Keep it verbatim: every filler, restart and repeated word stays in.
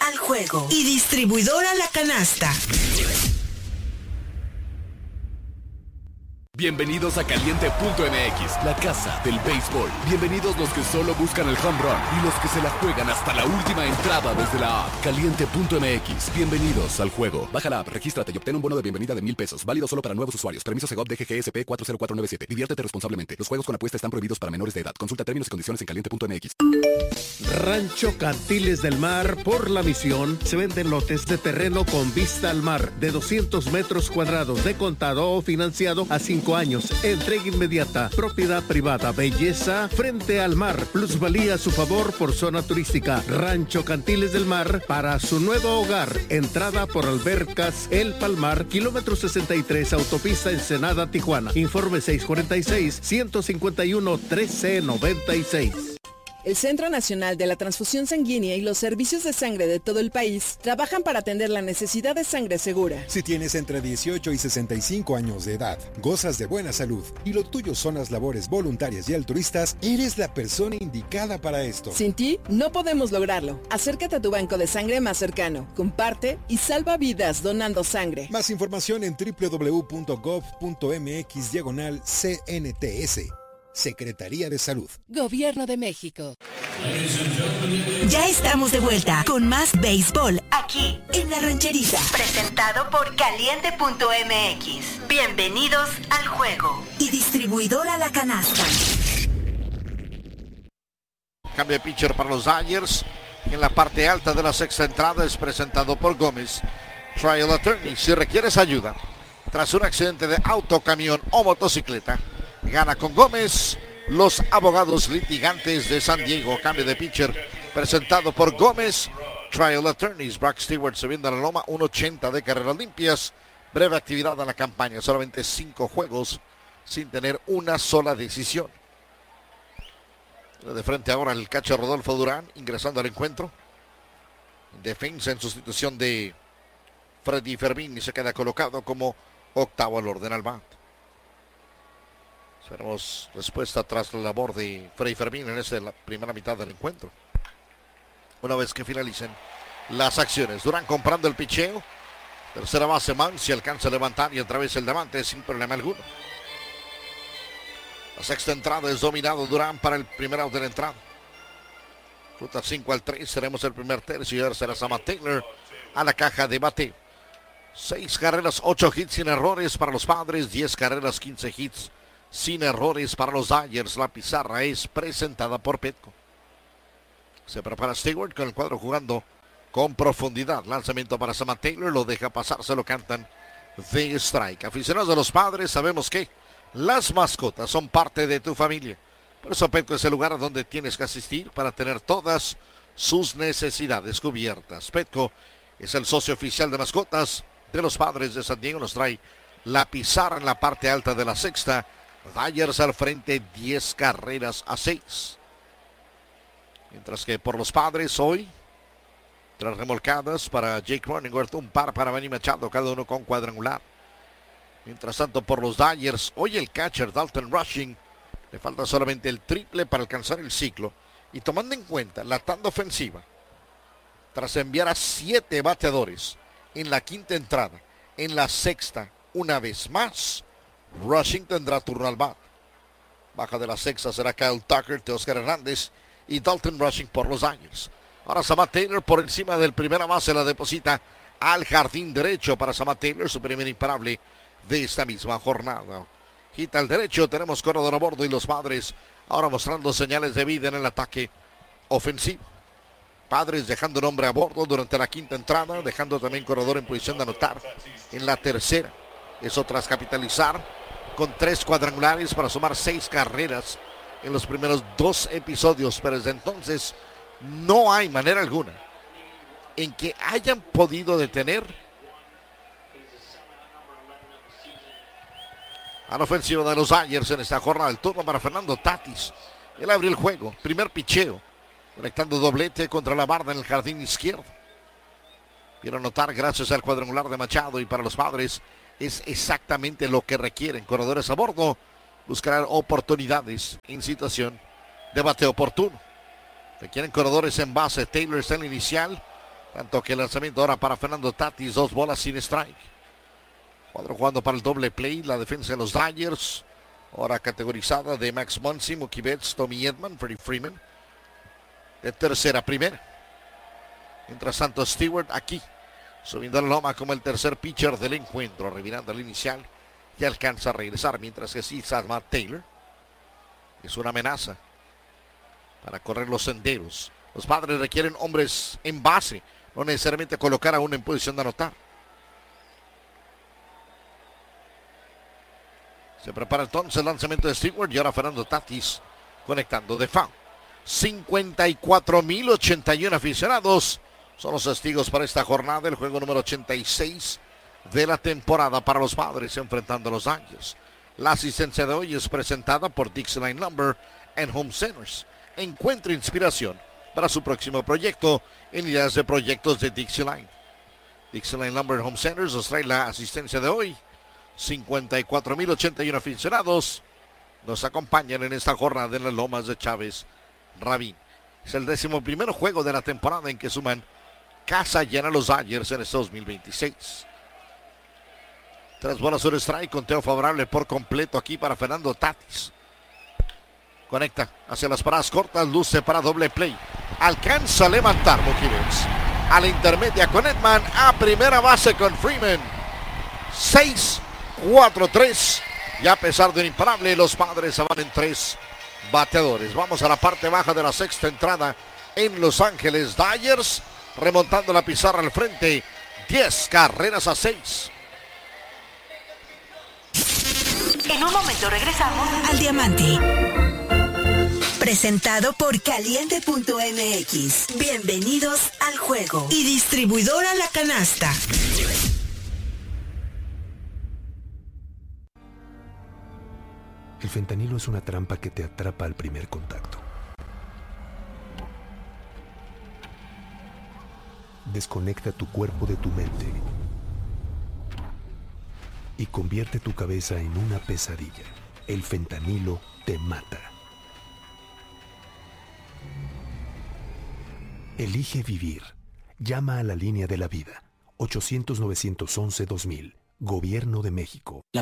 al juego y distribuidora La Canasta. Bienvenidos a Caliente punto M X, la casa del béisbol. Bienvenidos los que solo buscan el home run y los que se la juegan hasta la última entrada desde la app. Caliente punto M X, bienvenidos al juego. Baja la app, regístrate y obtén un bono de bienvenida de mil pesos. Válido solo para nuevos usuarios. Permiso Segov D G G S P cuatro cero cuatro nueve siete. Diviértete responsablemente. Los juegos con apuesta están prohibidos para menores de edad. Consulta términos y condiciones en Caliente punto M X. Rancho Cantiles del Mar, por La Misión, se venden lotes de terreno con vista al mar de doscientos metros cuadrados de contado o financiado a cinco años. Entrega inmediata. Propiedad privada. Belleza frente al mar. Plusvalía a su favor por zona turística. Rancho Cantiles del Mar para su nuevo hogar. Entrada por Albercas El Palmar, kilómetro sesenta y tres, autopista Ensenada, Tijuana. Informe seis cuatro seis, uno cinco uno, uno tres nueve seis. El Centro Nacional de la Transfusión Sanguínea y los servicios de sangre de todo el país trabajan para atender la necesidad de sangre segura. Si tienes entre dieciocho y sesenta y cinco años de edad, gozas de buena salud y lo tuyo son las labores voluntarias y altruistas, eres la persona indicada para esto. Sin ti, no podemos lograrlo. Acércate a tu banco de sangre más cercano, comparte y salva vidas donando sangre. Más información en doble u doble u doble u punto gov punto m x diagonal C N T S. Secretaría de Salud. Gobierno de México. Ya estamos de vuelta con más béisbol aquí en La Rancherita. Presentado por Caliente punto M X. Bienvenidos al juego. Y distribuidora La Canasta. Cambio de pitcher para los Dodgers. En la parte alta de la sexta entrada es presentado por Gómez. Trial Attorney, si requieres ayuda tras un accidente de auto, camión o motocicleta, gana con Gómez. Los abogados litigantes de San Diego. Cambio de pitcher presentado por Gómez. Trial Attorneys. Brock Stewart subiendo a la loma. uno ochenta de carreras limpias. Breve actividad en la campaña. Solamente cinco juegos sin tener una sola decisión. De frente ahora el catcher Rodolfo Durán ingresando al encuentro. Defensa en sustitución de Freddy Fermín y se queda colocado como octavo al orden al bat. Esperamos respuesta tras la labor de Freddy Fermín en esta la primera mitad del encuentro. Una vez que finalicen las acciones, Durán comprando el picheo. Tercera base, Mansi alcanza a levantar y otra vez el diamante sin problema alguno. La sexta entrada es dominado Durán para el primer out de la entrada. Ruta cinco al tres, seremos el primer tercio y ahora será Sama Taylor a la caja de bateo. seis carreras, ocho hits sin errores para los Padres, diez carreras, quince hits sin errores para los Dodgers. La pizarra es presentada por Petco. Se prepara Stewart con el cuadro jugando con profundidad. Lanzamiento para Sama Taylor, lo deja pasar, se lo cantan de strike. Aficionados de los Padres, sabemos que las mascotas son parte de tu familia. Por eso Petco es el lugar donde tienes que asistir para tener todas sus necesidades cubiertas. Petco es el socio oficial de mascotas de los Padres de San Diego. Nos trae la pizarra en la parte alta de la sexta. Dodgers al frente, diez carreras a seis. Mientras que por los Padres hoy, tres remolcadas para Jake Cronenworth, un par para Manny Machado, cada uno con cuadrangular. Mientras tanto por los Dodgers, hoy el catcher Dalton Rushing, le falta solamente el triple para alcanzar el ciclo. Y tomando en cuenta la tanda ofensiva, tras enviar a siete bateadores en la quinta entrada, en la sexta, una vez más, Rushing tendrá turno al bat. Baja de la sexta será Kyle Tucker, Teoscar Hernández y Dalton Rushing por los Dodgers. Ahora Sama Taylor por encima del primera base la deposita al jardín derecho para Sama Taylor, su primer imparable de esta misma jornada. Quita el derecho, tenemos corredor a bordo y los Padres ahora mostrando señales de vida en el ataque ofensivo. Padres dejando un hombre a bordo durante la quinta entrada, dejando también corredor en posición de anotar en la tercera. Eso tras capitalizar con tres cuadrangulares para sumar seis carreras en los primeros dos episodios, pero desde entonces no hay manera alguna en que hayan podido detener a la ofensiva de los Dodgers en esta jornada. El turno para Fernando Tatis. Él abrió el juego, primer picheo, conectando doblete contra la barda en el jardín izquierdo. Quiero anotar gracias al cuadrangular de Machado y para los Padres es exactamente lo que requieren. Corredores a bordo, buscarán oportunidades en situación de bateo oportuno. Requieren corredores en base. Taylor está en el inicial. Tanto que el lanzamiento ahora para Fernando Tatis, dos bolas sin strike. Cuadro jugando para el doble play, la defensa de los Dodgers. Ahora categorizada de Max Muncy, Mookie Betts, Tommy Edman, Freddie Freeman. De tercera a primera. Mientras tanto Stewart aquí, subiendo la loma como el tercer pitcher del encuentro, revirando el inicial y alcanza a regresar. Mientras que sí, Matt Taylor es una amenaza para correr los senderos. Los Padres requieren hombres en base, no necesariamente colocar a uno en posición de anotar. Se prepara entonces el lanzamiento de Stewart y ahora Fernando Tatis conectando de foul. cincuenta y cuatro mil ochenta y uno aficionados son los testigos para esta jornada, el juego número ochenta y seis de la temporada para los Padres enfrentando a los Dodgers. La asistencia de hoy es presentada por Dixieline Lumber and Home Centers. Encuentre inspiración para su próximo proyecto en ideas de proyectos de Dixieline. Dixieline Lumber and Home Centers nos trae la asistencia de hoy. cincuenta y cuatro mil ochenta y uno aficionados nos acompañan en esta jornada en las Lomas de Chávez Rabín. Es el décimo primer juego de la temporada en que suman casa llena los Dodgers en este dos mil veintiséis. Tres bolas sur strike, conteo favorable por completo aquí para Fernando Tatis. Conecta hacia las paradas cortas, luce para doble play. Alcanza a levantar Mookie Betts. A la intermedia con Edman, a primera base con Freeman. seis cuatro tres. Y a pesar de un imparable, los Padres van en tres bateadores. Vamos a la parte baja de la sexta entrada en Los Ángeles. Dodgers remontando la pizarra al frente. diez carreras a seis. En un momento regresamos al Diamante. Presentado por Caliente punto M X. Bienvenidos al juego. Y distribuidora La Canasta. El fentanilo es una trampa que te atrapa al primer contacto. Desconecta tu cuerpo de tu mente y convierte tu cabeza en una pesadilla. El fentanilo te mata. Elige vivir. Llama a la línea de la vida. ochocientos, novecientos once, dos mil. Gobierno de México. La